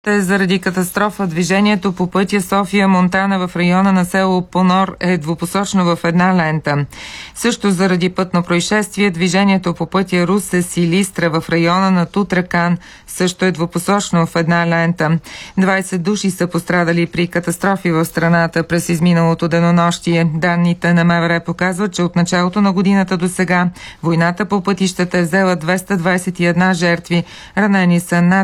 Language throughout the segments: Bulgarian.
Заради катастрофа движението по пътя София-Монтана в района на село Понор е двупосочно в една лента. Също заради пътно происшествие движението по пътя Русе-Силистра в района на Тутракан също е двупосочно в една лента. 20 души са пострадали при катастрофи в страната през изминалото денонощие. Данните на МВР показват, че от началото на годината до сега войната по пътищата е взела 221 жертви. Ранени са над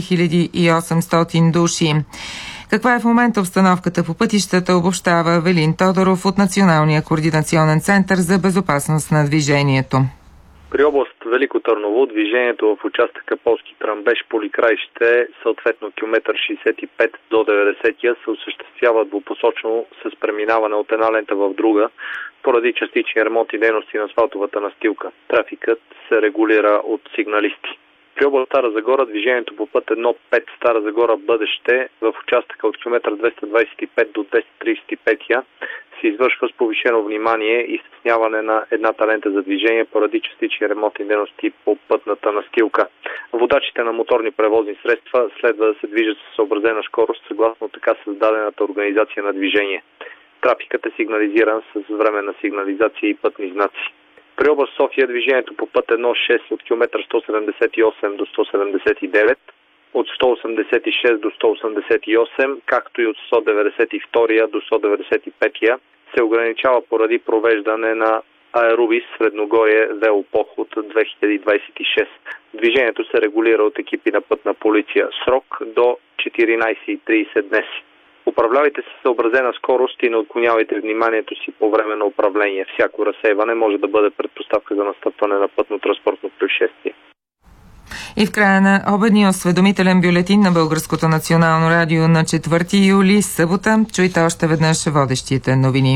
3800 души. Каква е в момента обстановката по пътищата, обобщава Велин Тодоров от Националния координационен център за безопасност на движението. При област Велико Търново движението в участъка Полски Тръмбеш Поликраище, съответно километър 65 до 90 се осъществява двупосочно с преминаване от една лента в друга, поради частични ремонтни дейности на асфалтовата настилка. Трафикът се регулира от сигналисти. При област Стара Загора движението по път 1.5 Стара Загора бъдеще в участъка от км 225 до 235 се извършва с повишено внимание и стесняване на едната лента за движение поради частични ремонтни дейности по пътната настилка. Водачите на моторни превозни средства следва да се движат с съобразена скорост съгласно така създадената организация на движение. Трафикът е сигнализиран с временна сигнализация и пътни знаци. При област София движението по път 1.6 от км 178 до 179, от 186 до 188, както и от 192 до 195 се ограничава поради провеждане на Аерубис Средногорие велопоход 2026. Движението се регулира от екипи на пътна полиция. Срок до 14:30 днес. Управлявайте се съобразена скорост и не отклонявайте вниманието си по време на управление. Всяко разсейване може да бъде предпоставка за настъпване на пътно-транспортно происшествие. И в края на обедния осведомителен бюлетин на Българското национално радио на 4 юли, събота, чуйте още веднъж водещите новини.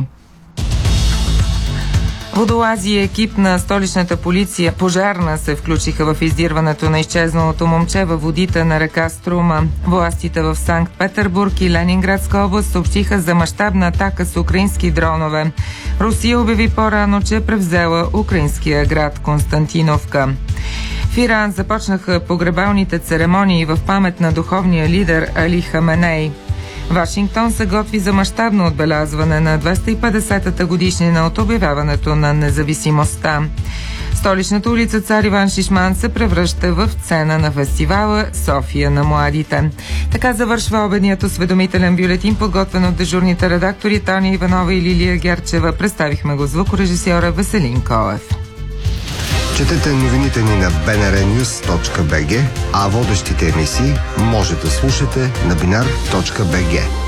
Водолази и екип на столичната полиция пожарна се включиха в издирването на изчезналото момче във водите на река Струма. Властите в Санкт-Петербург и Ленинградска област съобщиха за мащабна атака с украински дронове. Русия обяви по-рано, че е превзела украинския град Константиновка. В Иран започнаха погребалните церемонии в памет на духовния лидер Али Хаменей. Вашингтон се готви за мащабно отбелязване на 250-та годишнина от обявяването на независимостта. Столичната улица Цар Иван Шишман се превръща в сцена на фестивала София на младите. Така завършва обедният осведомителен бюлетин, подготвен от дежурните редактори Тоня Иванова и Лилия Герчева. Представихме го звукорежисьора Веселин Колев. Четете новините ни на bnrnews.bg, а водещите емисии може да слушате на binar.bg.